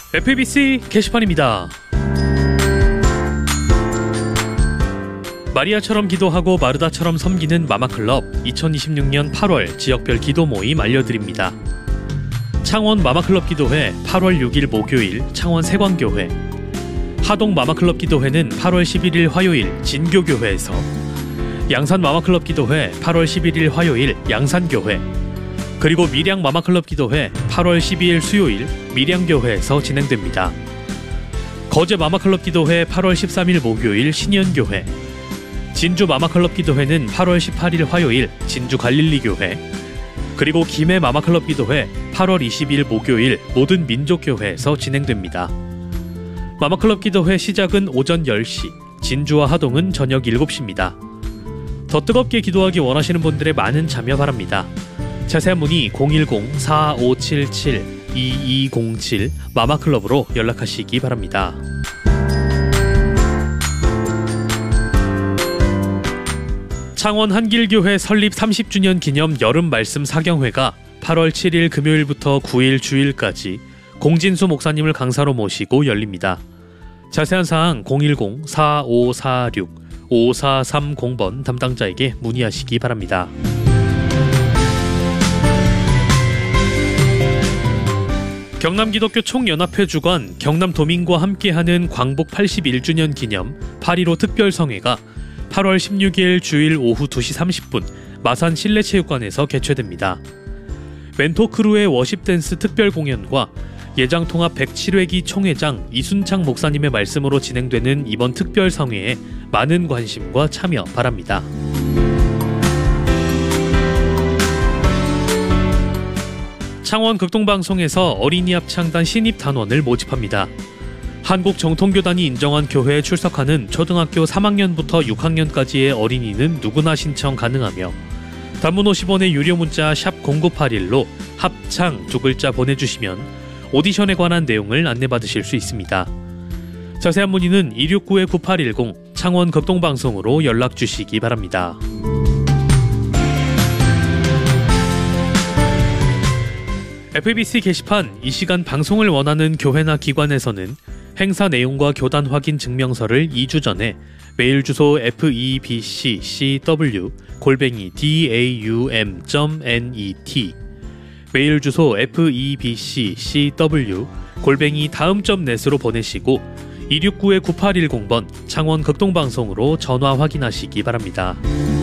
FABC 게시판입니다. 마리아처럼 기도하고 마르다처럼 섬기는 마마클럽 2026년 8월 지역별 기도 모임 알려드립니다. 창원 마마클럽 기도회 8월 6일 목요일 창원 세광교회, 하동 마마클럽 기도회는 8월 11일 화요일 진교교회에서, 양산 마마클럽 기도회 8월 11일 화요일 양산교회, 그리고 밀양 마마클럽 기도회 8월 12일 수요일 밀양교회에서 진행됩니다. 거제 마마클럽 기도회 8월 13일 목요일 신현교회, 진주 마마클럽 기도회는 8월 18일 화요일 진주 갈릴리교회, 그리고 김해 마마클럽 기도회 8월 20일 목요일 모든 민족교회에서 진행됩니다. 마마클럽 기도회 시작은 오전 10시, 진주와 하동은 저녁 7시입니다. 더 뜨겁게 기도하기 원하시는 분들의 많은 참여 바랍니다. 자세한 문의 010-4577-2207 마마클럽으로 연락하시기 바랍니다. 창원 한길교회 설립 30주년 기념 여름 말씀 사경회가 8월 7일 금요일부터 9일 주일까지 공진수 목사님을 강사로 모시고 열립니다. 자세한 사항 010-4546-5430번 담당자에게 문의하시기 바랍니다. 경남기독교 총연합회 주관 경남도민과 함께하는 광복 81주년 기념 8.15 특별성회가 8월 16일 주일 오후 2시 30분 마산 실내체육관에서 개최됩니다. 멘토크루의 워십댄스 특별 공연과 예장통합 107회기 총회장 이순창 목사님의 말씀으로 진행되는 이번 특별성회에 많은 관심과 참여 바랍니다. 창원 극동방송에서 어린이 합창단 신입단원을 모집합니다. 한국정통교단이 인정한 교회에 출석하는 초등학교 3학년부터 6학년까지의 어린이는 누구나 신청 가능하며, 단문 50원의 유료 문자 샵 0981로 합창 두 글자 보내주시면 오디션에 관한 내용을 안내받으실 수 있습니다. 자세한 문의는 269-9810 창원 극동방송으로 연락주시기 바랍니다. FABC 게시판, 이 시간 방송을 원하는 교회나 기관에서는 행사 내용과 교단 확인 증명서를 2주 전에 메일 주소 febcw@daum.net, 메일 주소 febcw@daum.net으로 보내시고 269-9810번 창원 극동방송으로 전화 확인하시기 바랍니다.